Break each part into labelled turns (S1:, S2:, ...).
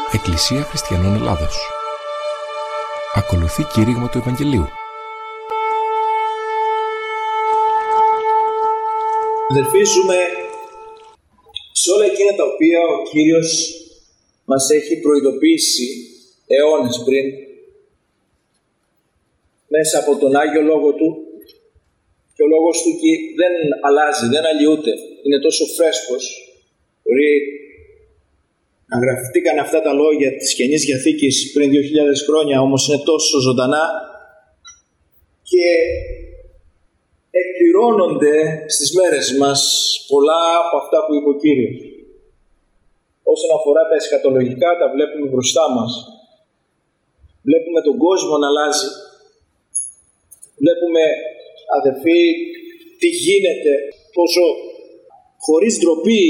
S1: Εκκλησία Χριστιανών Ελλάδος. Ακολουθεί κήρυγμα του Ευαγγελίου.
S2: Αδελφοί, ζούμε σε όλα εκείνα τα οποία ο Κύριος μας έχει προειδοποιήσει αιώνες πριν, μέσα από τον Άγιο Λόγο Του, και ο Λόγος Του δεν αλλάζει, δεν αλλοιούται, είναι τόσο φρέσκος. Μπορεί να γραφτήκαν αυτά τα λόγια της Καινής Διαθήκης πριν 2.000 χρόνια, όμως είναι τόσο ζωντανά και εκπληρώνονται στις μέρες μας πολλά από αυτά που είπε ο Κύριος. Όσον αφορά τα εσχατολογικά, τα βλέπουμε μπροστά μας. Βλέπουμε τον κόσμο να αλλάζει. Βλέπουμε, αδελφοί, τι γίνεται, πόσο χωρίς ντροπή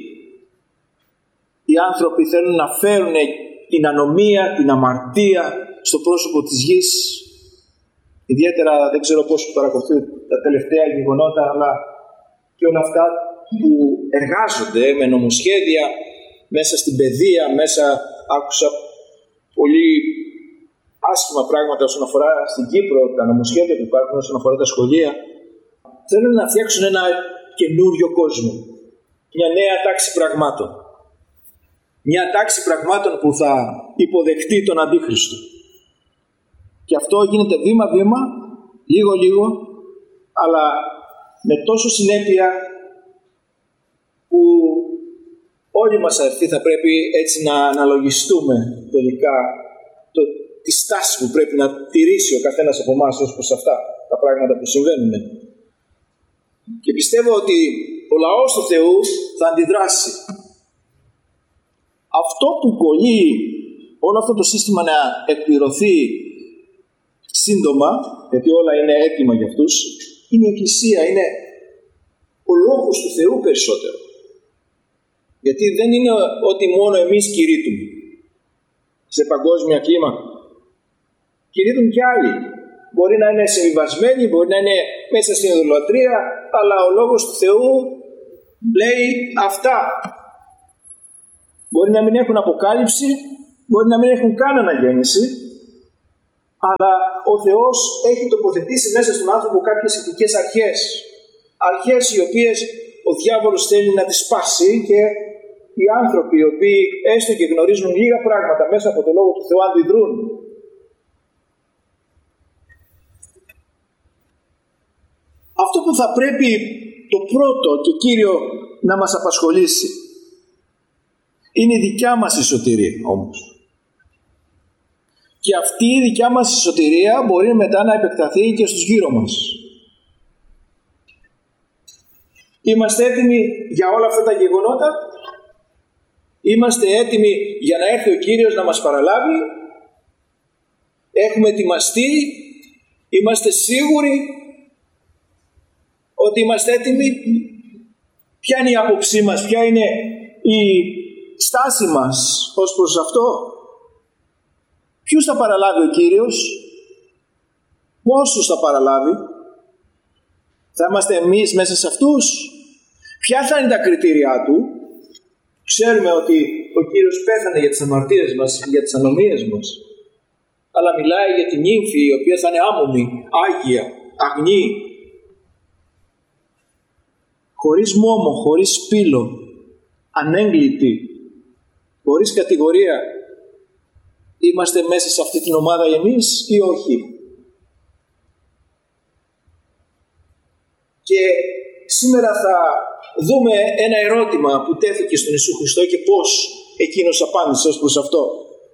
S2: οι άνθρωποι θέλουν να φέρουν την ανομία, την αμαρτία στο πρόσωπο της γης. Ιδιαίτερα, δεν ξέρω πώς παρακολουθεί τα τελευταία γεγονότα, αλλά και όλα αυτά που εργάζονται με νομοσχέδια μέσα στην παιδεία, άκουσα πολύ άσχημα πράγματα όσον αφορά στην Κύπρο, τα νομοσχέδια που υπάρχουν όσον αφορά τα σχολεία. Θέλουν να φτιάξουν ένα καινούριο κόσμο, μια νέα τάξη πραγμάτων. Μια τάξη πραγμάτων που θα υποδεχτεί τον Αντίχριστο. Και αυτό γίνεται βήμα-βήμα, λίγο-λίγο, αλλά με τόσο συνέπεια που όλοι μας, αδελφοί, θα πρέπει έτσι να αναλογιστούμε τελικά τη στάση που πρέπει να τηρήσει ο καθένας από εμάς ως προς αυτά τα πράγματα που συμβαίνουν. Και πιστεύω ότι ο λαός του Θεού θα αντιδράσει. Αυτό που κολλεί όλο αυτό το σύστημα να εκπληρωθεί σύντομα, γιατί όλα είναι έτοιμα για αυτούς, είναι η Εκκλησία, είναι ο Λόγος του Θεού περισσότερο. Γιατί δεν είναι ότι μόνο εμείς κηρύττουμε σε παγκόσμια κλίμακα. Κηρύττουν κι άλλοι. Μπορεί να είναι συμβιβασμένοι, μπορεί να είναι μέσα στην ειδωλατρία, αλλά ο Λόγος του Θεού λέει αυτά. Μπορεί να μην έχουν αποκάλυψη, μπορεί να μην έχουν καν αναγέννηση, αλλά ο Θεός έχει τοποθετήσει μέσα στον άνθρωπο κάποιες ηθικές αρχές. Αρχές οι οποίες ο διάβολος θέλει να τις σπάσει, και οι άνθρωποι οι οποίοι έστω και γνωρίζουν λίγα πράγματα μέσα από τον Λόγο του Θεού αντιδρούν. Αυτό που θα πρέπει το πρώτο και κύριο να μας απασχολήσει είναι η δικιά μας η σωτηρία όμως. Και αυτή η δικιά μας η σωτηρία μπορεί μετά να επεκταθεί και στους γύρω μας. Είμαστε έτοιμοι για όλα αυτά τα γεγονότα? Είμαστε έτοιμοι για να έρθει ο Κύριος να μας παραλάβει? Έχουμε ετοιμαστεί? Είμαστε σίγουροι ότι είμαστε έτοιμοι? Ποια είναι η άποψή μας? Ποια είναι η στάση μας ως προς αυτό? Ποιους θα παραλάβει ο Κύριος? Πόσους θα παραλάβει? Θα είμαστε εμείς μέσα σε αυτούς? Ποια θα είναι τα κριτήριά Του? Ξέρουμε ότι ο Κύριος πέθανε για τις αμαρτίες μας, για τις ανομίες μας, αλλά μιλάει για την ύμφη η οποία θα είναι άμωμη, άγια, αγνή, χωρίς μόμο, χωρίς σπήλο, ανέγκλητη, χωρίς κατηγορία. Είμαστε μέσα σε αυτή την ομάδα εμείς ή όχι? Και σήμερα θα δούμε ένα ερώτημα που τέθηκε στον Ιησού Χριστό και πώς εκείνος απάντησε ως προς αυτό.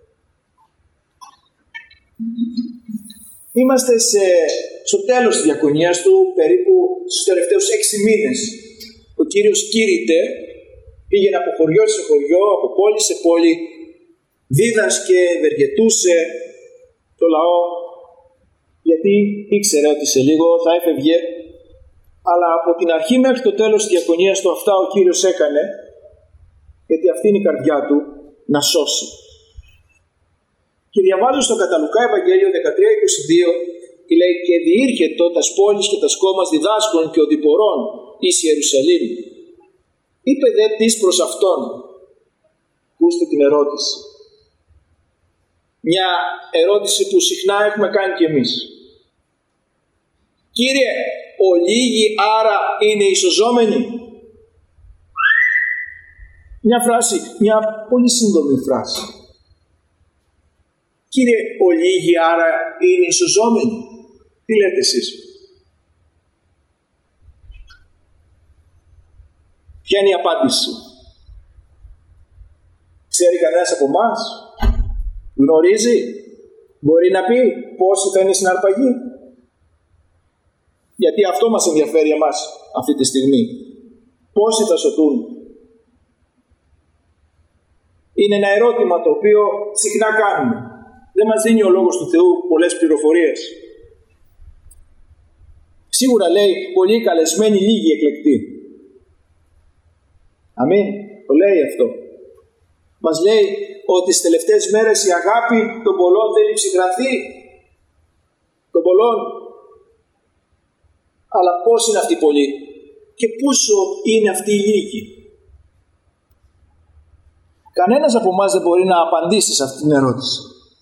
S2: Είμαστε στο τέλος της διακονίας Του, περίπου στους τελευταίους 6 μήνες. Ο Κύριος κήρυτε, πήγαινε από χωριό σε χωριό, από πόλη σε πόλη, δίδασκε, ευεργετούσε το λαό, γιατί ήξερε ότι σε λίγο θα έφευγε. Αλλά από την αρχή μέχρι το τέλος της διακονίας Του αυτά ο Κύριος έκανε, γιατί αυτή είναι η καρδιά Του, να σώσει. Και διαβάζω στο κατά Λουκά Ευαγγέλιο 13:22, και λέει: «Και διήρχετο τας πόλεις και τας κόμμας διδάσκων και οδηπορών εις Ιερουσαλήμ. Είπε δε τις προς αυτόν». Ακούστε την ερώτηση. Μια ερώτηση που συχνά έχουμε κάνει κι εμείς. Κύριε, ολίγοι άρα είναι ισοζόμενοι? Μια φράση, μια πολύ σύντομη φράση. Κύριε, ολίγοι άρα είναι ισοζόμενοι? Τι λέτε εσείς? Ποια είναι η απάντηση? Ξέρει κανένας από εμάς? Γνωρίζει? Μπορεί να πει πόσοι θα είναι στην αρπαγή? Γιατί αυτό μας ενδιαφέρει εμάς αυτή τη στιγμή. Πόσοι θα σωθούν? Είναι ένα ερώτημα το οποίο συχνά κάνουμε. Δεν μας δίνει ο Λόγος του Θεού πολλές πληροφορίες. Σίγουρα λέει πολλοί καλεσμένοι, λίγοι εκλεκτοί. Αμήν. Το λέει αυτό. Μας λέει ότι στις τελευταίες μέρες η αγάπη των πολλών θέλει ψυχρανθεί. Των πολλών. Αλλά πώς είναι αυτοί οι πολλοί και πόσο είναι αυτοί οι λίγοι? Κανένας από εμάς δεν μπορεί να απαντήσει σε αυτή την ερώτηση.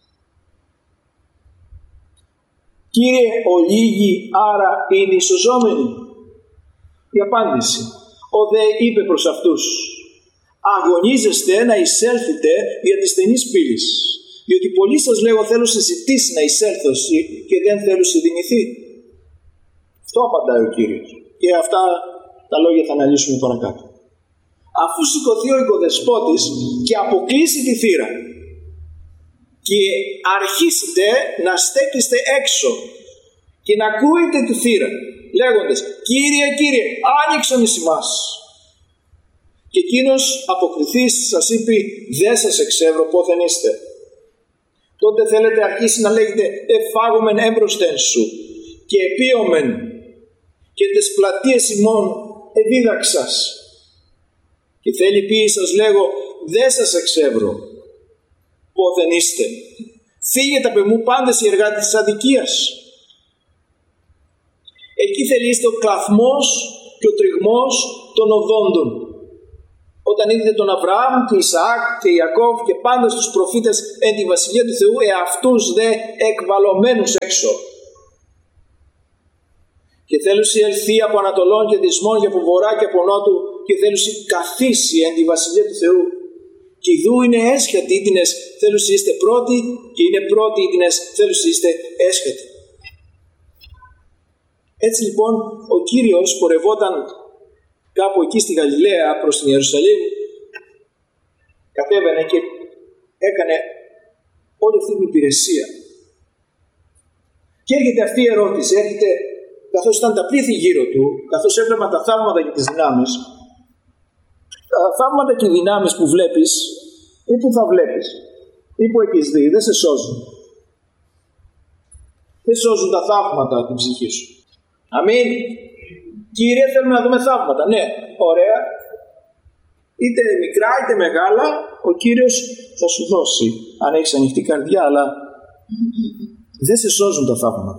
S2: Κύριε, ολίγοι άρα είναι ισοζόμενοι? Η απάντηση. Ο δε είπε προς αυτούς, αγωνίζεστε να εισέλθετε για τη στενής πύλης, διότι πολλοί σας λέγω θέλουν σε ζητήσει να εισέλθω και δεν θέλουν σε δυνηθεί. Αυτό απαντάει ο Κύριος. Και αυτά τα λόγια θα αναλύσουμε παρακάτω. Αφού σηκωθεί ο οικοδεσπότης και αποκλείσει τη θύρα και αρχίσετε να στέκεστε έξω και να ακούετε τη θύρα λέγοντας, Κύριε, Κύριε, άνοιξον εις ημάς. Και εκείνος αποκριθείς σας είπε, δεν σας εξεύρω πόθεν είστε. Τότε θέλετε αρχίσει να λέγετε, εφάγομεν έμπροσθεν σου και επίομεν και τες πλατείες ημών εδίδαξας. Και θέλει πει σας λέγω, δεν σας εξεύρω πόθεν είστε. Φύγετε από εμού πάντες οι εργάτες της αδικίας. Εκεί θελείστε ο κλαθμός και ο τριγμός των οδόντων. Όταν είδετε τον Αβραάμ και Ισαάκ και Ιακώβ και πάντως τους προφήτες εν τη βασιλεία του Θεού, εαυτούς δε εκβαλωμένους έξω. Και θέλουσι ελθεί από Ανατολών και δυσμών και από βορρά και από νότου και θέλουσι καθίσει εν τη βασιλεία του Θεού. Και ιδού είναι έσχατοι ήτινες θέλουσι είστε πρώτοι και είναι πρώτοι ήτινες θέλουσι είστε έσχατοι. Έτσι λοιπόν ο Κύριος πορευόταν κάπου εκεί στη Γαλιλαία προς την Ιερουσαλήμ, κατέβαινε και έκανε όλη αυτή την υπηρεσία. Και έρχεται αυτή η ερώτηση, έρχεται καθώς ήταν τα πλήθη γύρω του, καθώς έβλεπαν τα θαύματα και τις δυνάμεις. Τα θαύματα και οι δυνάμεις που βλέπεις ή που θα βλέπεις ή που έχεις δει δεν σε σώζουν. Δεν σώζουν τα θαύματα την ψυχή σου. Αμήν. Κύριε, θέλουμε να δούμε θαύματα. Ναι, ωραία. Είτε μικρά είτε μεγάλα, ο Κύριος θα σου δώσει. Αν έχεις ανοιχτή καρδιά, αλλά δεν σε σώζουν τα θαύματα.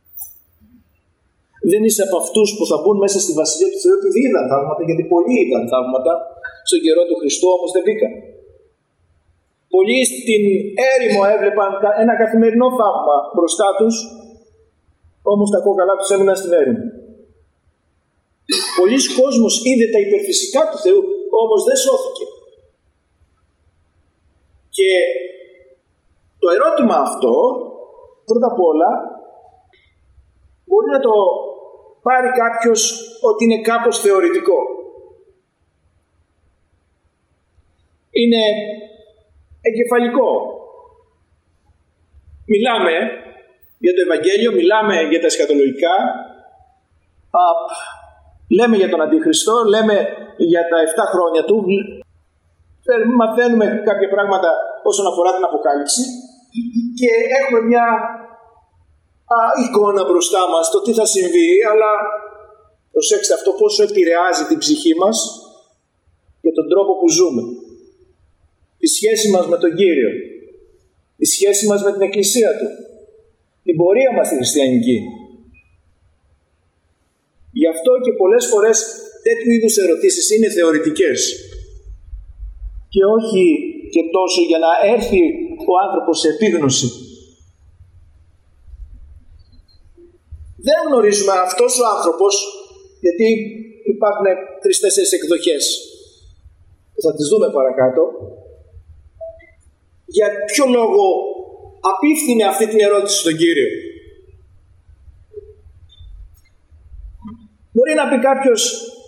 S2: Δεν είσαι από αυτούς που θα μπουν μέσα στη Βασιλεία του Θεού επειδή είδαν θαύματα, γιατί πολλοί είδαν θαύματα. Στον καιρό του Χριστού όμως δεν μπήκαν. Πολλοί στην έρημο έβλεπαν ένα καθημερινό θαύμα μπροστά τους, όμως τα κόκαλά τους έμειναν στην έρημο. Πολλοί κόσμος είδε τα υπερφυσικά του Θεού, όμως δεν σώθηκε. Και το ερώτημα αυτό, πρώτα απ' όλα, μπορεί να το πάρει κάποιος ότι είναι κάπως θεωρητικό. Είναι εγκεφαλικό. Μιλάμε για το Ευαγγέλιο, μιλάμε για τα εσχατολογικά, λέμε για τον Αντίχριστο, λέμε για τα 7 χρόνια του, μαθαίνουμε κάποια πράγματα όσον αφορά την Αποκάλυψη και έχουμε μια εικόνα μπροστά μας το τι θα συμβεί, αλλά προσέξτε αυτό πόσο επηρεάζει την ψυχή μας και τον τρόπο που ζούμε. Τη σχέση μας με τον Κύριο, τη σχέση μας με την Εκκλησία Του, την πορεία μας στη χριστιανική. Γι' αυτό και πολλές φορές τέτοιου είδους ερωτήσεις είναι θεωρητικές και όχι και τόσο για να έρθει ο ο άνθρωπος σε επίγνωση. Δεν γνωρίζουμε αυτός ο άνθρωπος, γιατί υπάρχουν 3-4 εκδοχές που θα τις δούμε παρακάτω, για ποιο λόγο απίφθινε αυτή την ερώτηση στον Κύριο. Μπορεί να πει κάποιος,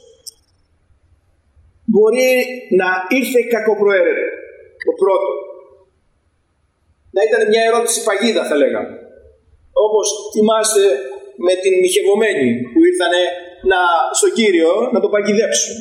S2: μπορεί να ήρθε κακοπροαίρετο, το πρώτο. Να ήταν μια ερώτηση παγίδα, θα λέγαμε. Όπως θυμάστε με την μοιχευωμένη που ήρθανε στον Κύριο να τον παγιδέψουν.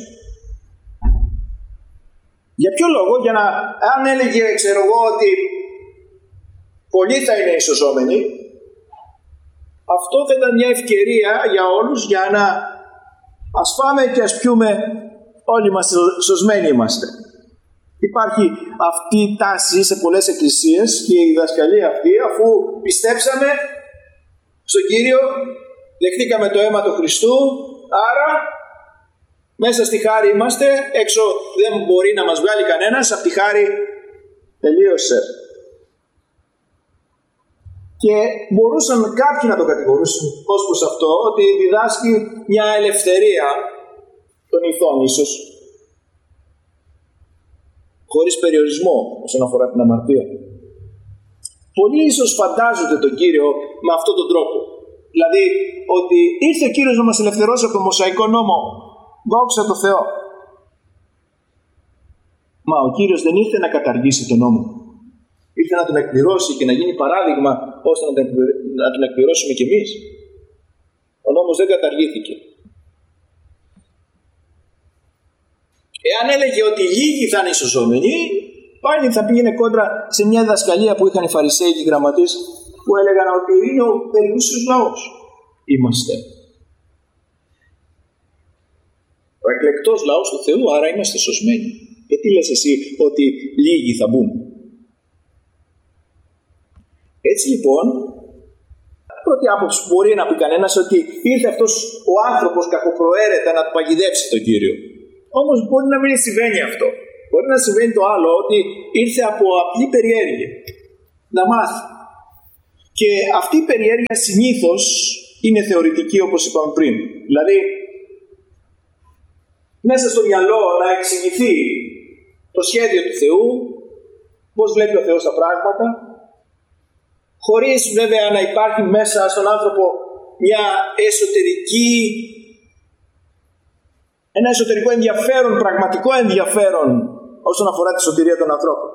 S2: Για ποιο λόγο? Για να, αν έλεγε, ξέρω εγώ, ότι πολλοί θα είναι οι σωζόμενοι, αυτό θα ήταν μια ευκαιρία για όλους για να ας φάμε και ας πιούμε, όλοι μας σωσμένοι είμαστε. Υπάρχει αυτή η τάση σε πολλές εκκλησίες και η διδασκαλία αυτή, αφού πιστέψαμε στον Κύριο, δεχτήκαμε το αίμα του Χριστού, άρα μέσα στη χάρη είμαστε, έξω δεν μπορεί να μας βγάλει κανένας, από τη χάρη τελείωσε. Και μπορούσαν κάποιοι να το κατηγορούσαν ως προς αυτό, ότι διδάσκει μια ελευθερία των ηθών ίσως, χωρίς περιορισμό όσον αφορά την αμαρτία. Πολλοί ίσως φαντάζονται τον Κύριο με αυτόν τον τρόπο. Δηλαδή ότι ήρθε ο Κύριος να μας ελευθερώσει από το Μωσαϊκό νόμο. Δόξα τω Θεώ. Μα ο Κύριος δεν ήρθε να καταργήσει τον νόμο. Ήρθε να τον εκπληρώσει και να γίνει παράδειγμα ώστε να τον εκπληρώσουμε κι εμείς. Ο νόμος δεν καταργήθηκε. Εάν έλεγε ότι λίγοι θα είναι ισοζωμένοι, πάλι θα πήγαινε κόντρα σε μια διδασκαλία που είχαν οι Φαρισαίοι και οι γραμματείς, που έλεγαν ότι είναι ο περιούσιος λαός. Είμαστε ο εκλεκτός λαός του Θεού, άρα είμαστε σωσμένοι. Γιατί λες εσύ ότι λίγοι θα μπουν? Έτσι λοιπόν, πρώτη άποψη που μπορεί να πει κανένας, ότι ήρθε αυτός ο άνθρωπος κακοπροαίρετα να του παγιδεύσει τον Κύριο. Όμως μπορεί να μην συμβαίνει αυτό. Μπορεί να συμβαίνει το άλλο, ότι ήρθε από απλή περιέργεια να μάθει. Και αυτή η περιέργεια συνήθως είναι θεωρητική, όπως είπαμε πριν. Δηλαδή, μέσα στο μυαλό να εξηγηθεί το σχέδιο του Θεού, πώς βλέπει ο Θεός τα πράγματα, χωρίς βέβαια να υπάρχει μέσα στον άνθρωπο ένα εσωτερικό ενδιαφέρον, πραγματικό ενδιαφέρον όσον αφορά τη σωτηρία των ανθρώπων.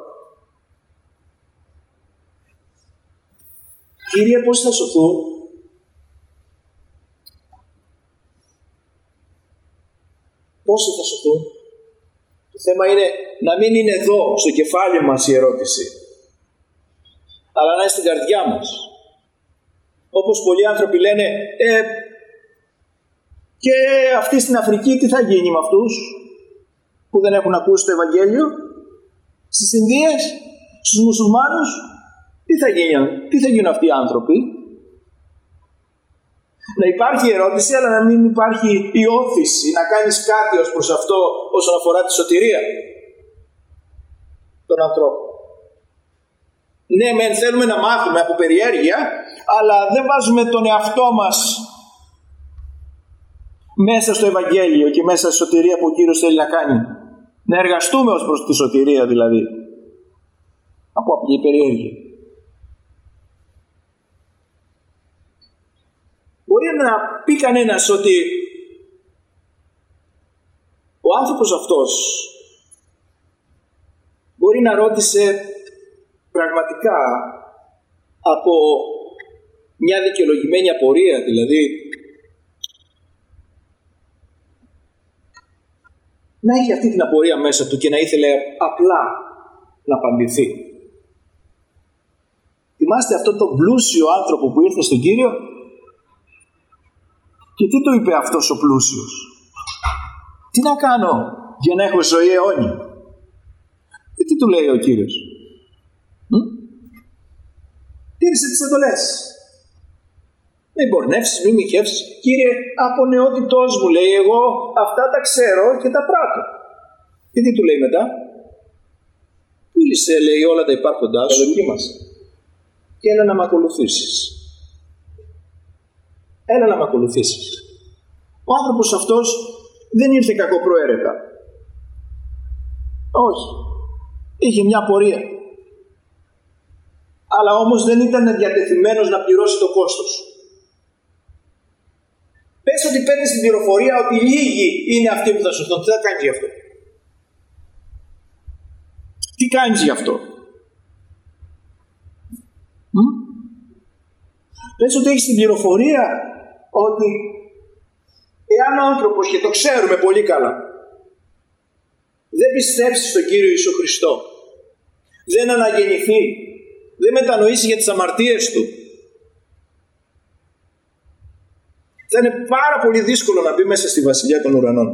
S2: Κύριε, πώς θα σωθούν? Πόσοι θα σωθούν? Το θέμα είναι να μην είναι εδώ στο κεφάλι μας η ερώτηση, αλλά να είναι στην καρδιά μας. Όπως πολλοί άνθρωποι λένε, και αυτοί στην Αφρική τι θα γίνει με αυτούς που δεν έχουν ακούσει το Ευαγγέλιο? Στις Ινδίες, στους μουσουλμάνους, τι θα γίνουν αυτοί οι άνθρωποι? Να υπάρχει ερώτηση, αλλά να μην υπάρχει η όθηση να κάνεις κάτι ως προς αυτό όσον αφορά τη σωτηρία των ανθρώπων. Ναι, μεν θέλουμε να μάθουμε από περιέργεια, αλλά δεν βάζουμε τον εαυτό μας μέσα στο Ευαγγέλιο και μέσα στη σωτηρία που ο Κύριος θέλει να κάνει. Να εργαστούμε ως προς τη σωτηρία δηλαδή. Από απλή περιέργεια. Μπορεί να πει κανένας ότι ο άνθρωπος αυτός μπορεί να ρώτησε πραγματικά από μια δικαιολογημένη απορία, δηλαδή να έχει αυτή την απορία μέσα του και να ήθελε απλά να απαντηθεί. Θυμάστε αυτόν τον πλούσιο άνθρωπο που ήρθε στον Κύριο? Και τι του είπε αυτός ο πλούσιος? Τι να κάνω για να έχω ζωή αιώνια? Και τι του λέει ο Κύριος? Τήρησε τις εντολές. Μην πορνεύσεις, μην μοιχεύσεις. Κύριε, από νεότητός μου, λέει, εγώ αυτά τα ξέρω και τα πράττω. Και τι του λέει μετά? Πού Πούλησε, λέει, όλα τα υπάρχοντά σου, δοκίμασε. Και έλα να με ακολουθήσεις. Έλα να με ακολουθήσεις. Ο άνθρωπος αυτός δεν ήρθε κακοπροαίρετα. Όχι. Είχε μια πορεία. Αλλά όμως δεν ήταν διατεθειμένος να πληρώσει το κόστος. Πες ότι παίρνεις την πληροφορία ότι λίγοι είναι αυτοί που θα σωθούν. Τι θα κάνεις γι' αυτό? Τι κάνεις γι' αυτό? Πες ότι έχεις την πληροφορία ότι εάν ο άνθρωπος, και το ξέρουμε πολύ καλά, δεν πιστέψει στον Κύριο Ιησού Χριστό, δεν αναγεννηθεί, δεν μετανοήσει για τις αμαρτίες του, θα είναι πάρα πολύ δύσκολο να μπει μέσα στη Βασιλεία των Ουρανών.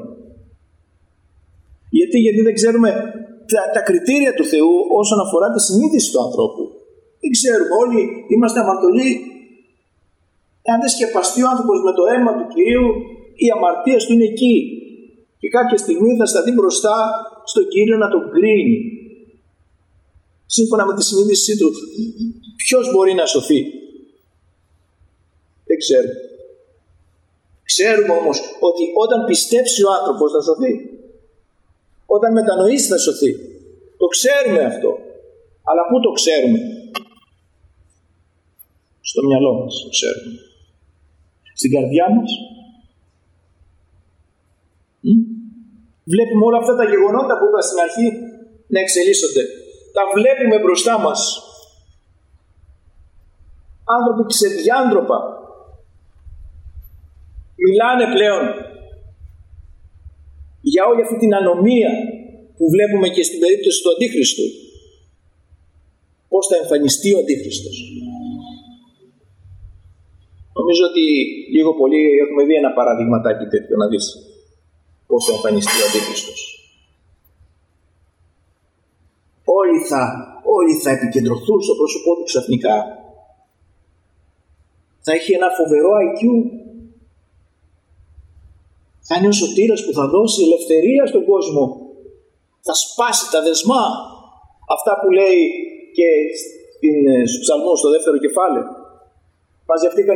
S2: Γιατί δεν ξέρουμε τα κριτήρια του Θεού όσον αφορά τη συνείδηση του ανθρώπου. Δεν ξέρουμε, όλοι είμαστε αμαρτωλοί. Αν δεν σκεπαστεί ο άνθρωπος με το αίμα του Κυρίου, οι αμαρτίες του είναι εκεί. Και κάποια στιγμή θα σταθεί μπροστά στον Κύριο να τον κρίνει. Σύμφωνα με τη συνείδησή του, ποιος μπορεί να σωθεί? Δεν ξέρουμε. Ξέρουμε όμως ότι όταν πιστέψει ο άνθρωπος θα σωθεί. Όταν μετανοήσει θα σωθεί. Το ξέρουμε αυτό. Αλλά πού το ξέρουμε? Στο μυαλό μας το ξέρουμε. Στην καρδιά μας. Βλέπουμε όλα αυτά τα γεγονότα που είπα στην αρχή να εξελίσσονται. Τα βλέπουμε μπροστά μας. Άνθρωποι ξεδιάντροπα μιλάνε πλέον για όλη αυτή την ανομία που βλέπουμε και στην περίπτωση του Αντίχριστου. Πώς θα εμφανιστεί ο Αντίχριστος? Νομίζω ότι λίγο πολύ έχουμε δει ένα παραδειγματάκι τέτοιο, να δεις πώς θα εμφανιστεί ο Αντίχριστος. Όλοι θα επικεντρωθούν στο πρόσωπό του ξαφνικά. Θα έχει ένα φοβερό IQ. Θα είναι ο σωτήρας που θα δώσει ελευθερία στον κόσμο. Θα σπάσει τα δεσμά. Αυτά που λέει και στους ψαλμούς στο δεύτερο κεφάλαιο. Μαζευτήκαν